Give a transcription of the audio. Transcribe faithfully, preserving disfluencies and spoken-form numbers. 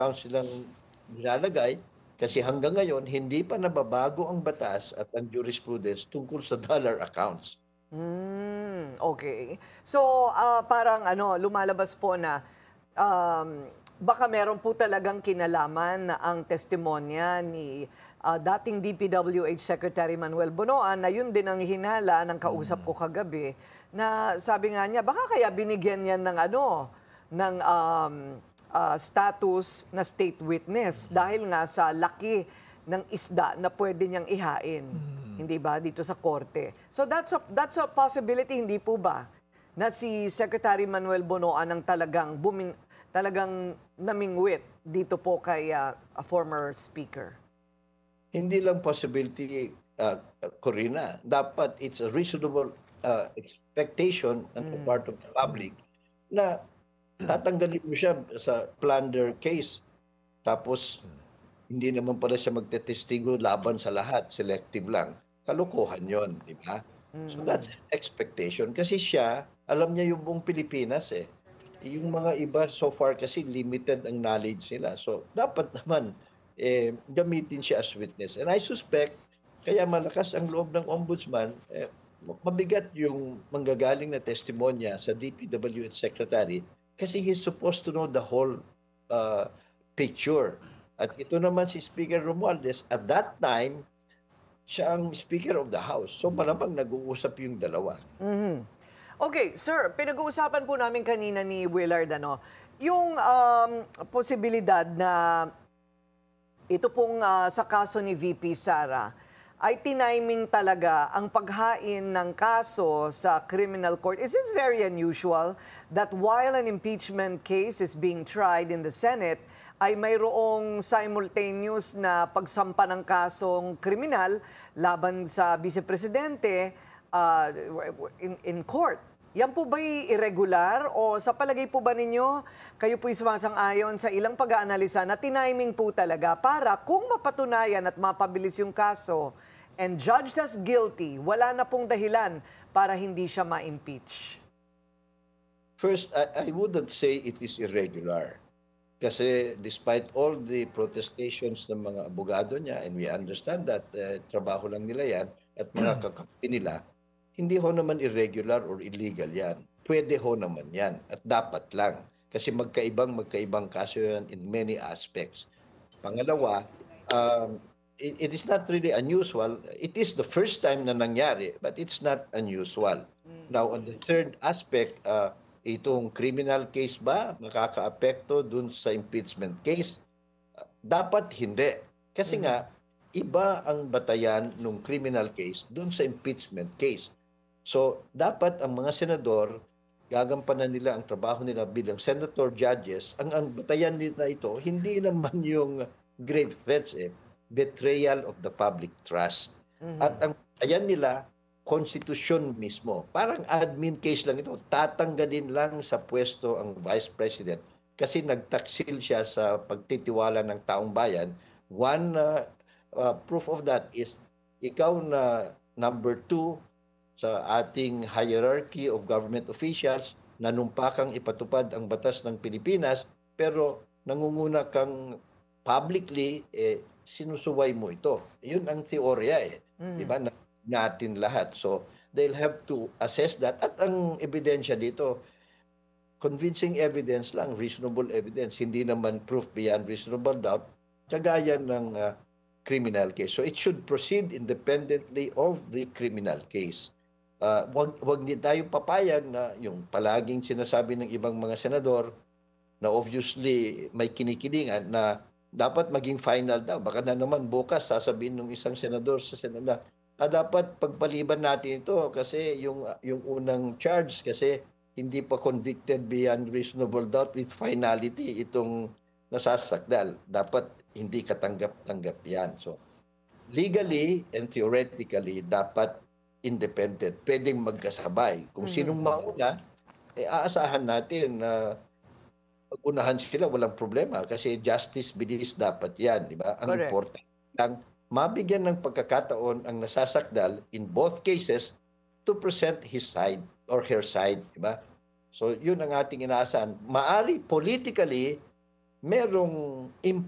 accounts silang nilalagay kasi hanggang ngayon hindi pa nababago ang batas at ang jurisprudence tungkol sa dollar accounts. Hmm, okay. So, ah, parang ano, lumalabas po na, um, baka meron po talagang kinalaman na ang testimonya ni, ah, dating D P W H Secretary Manuel Bonoan na yun din ang hinala ng kausap Mm. ko kagabi, na sabi nga niya baka kaya binigyan yan ng ano, ng, um, ah, status na state witness dahil nga sa laki ng isda na puwede niyang ihain. Mm. Hindi ba, dito sa korte. So that's a that's a possibility, hindi po ba? Na si Secretary Manuel Bonoan ang talagang buming talagang namingwit dito po kay ah, a former speaker. Hindi lang possibility, uh, Corina. Dapat it's a reasonable uh, expectation on the Mm. part of the public na tatanggalin mo siya sa plunder case. Tapos, hindi naman pala siya magtetestigo laban sa lahat. Selective lang. Kalokohan yon, di ba? So that's Mm. expectation. Kasi siya, alam niya yung buong Pilipinas eh. Yung mga iba so far kasi limited ang knowledge nila. So dapat naman eh, gamitin siya as witness. And I suspect, kaya malakas ang loob ng ombudsman, eh, mabigat yung manggagaling na testimonya sa D P W H Secretary kasi he's supposed to know the whole uh, picture. At ito naman si Speaker Romualdez, at that time, siya ang Speaker of the House. So malamang nag-uusap yung dalawa. Mhm. Okay, sir, pinag-uusapan po namin kanina ni Willard ano, yung um, posibilidad na ito pong ah, sa kaso ni V P Sara ay tiniming talaga ang paghain ng kaso sa criminal court. Is this very unusual that while an impeachment case is being tried in the Senate, ay mayroong simultaneous na pagsampa ng kasong kriminal laban sa Vice Presidente ah, in, in court? Yan po ba'y irregular o sa palagay po ba ninyo, kayo po'y sumasang-ayon sa ilang pag-aanalisa na tiniming po talaga para kung mapatunayan at mapabilis yung kaso and judged as guilty, wala na pong dahilan para hindi siya ma-impeach? First, I, I wouldn't say it is irregular. Kasi despite all the protestations ng mga abogado niya, and we understand that eh, trabaho lang nila yan, at mga kakampi nila, hindi ho naman irregular or illegal yan. Pwede ho naman yan, at dapat lang. Kasi magkaibang magkaibang kaso yan in many aspects. Pangalawa, um, it, it is not really unusual. It is the first time na nangyari, but it's not unusual. Now, on the third aspect, uh, itong criminal case ba makakaapekto dun sa impeachment case? Dapat hindi. Kasi nga, iba ang batayan ng criminal case dun sa impeachment case. So, dapat ang mga senador, gagampanan nila ang trabaho nila bilang senator judges. Ang, ang batayan nila ito, hindi naman yung grave threats eh. Betrayal of the public trust. At ang batayan nila, konstitusyon mismo. Parang admin case lang ito. Tatanggalin lang sa pwesto ang vice president kasi nagtaksil siya sa pagtitiwala ng taong bayan. One uh, uh, proof of that is ikaw na number two sa ating hierarchy of government officials, nanumpa kang ipatupad ang batas ng Pilipinas, pero nangunguna kang publicly, eh, sinusuway mo ito. Yun ang teorya eh. Di ba? Na, natin lahat. So, they'll have to assess that. At ang ebidensya dito, convincing evidence lang, reasonable evidence, hindi naman proof beyond reasonable doubt, kagaya ng uh, criminal case. So it should proceed independently of the criminal case. Uh, wag, wag din tayo papayag na yung palaging sinasabi ng ibang mga senador na obviously may kinikilingan na dapat maging final daw. Baka na naman bukas sasabihin ng isang senador sa Senado, ah, dapat pagpaliban natin ito kasi yung, yung unang charge kasi hindi pa convicted beyond reasonable doubt with finality itong nasasakdal. Dapat hindi katanggap-tanggap yan. So, legally and theoretically, dapat independent. Pwedeng magkasabay. Kung sinong mauna, eh, aasahan natin na pag-unahan sila, walang problema. Kasi justice bilis dapat yan. Di ba? Ang Correct. important lang, mabigyan ng pagkakataon ang nasasakdal in both cases to present his side or her side. Di ba? So, yun ang ating inaasahan. Maari politically, merong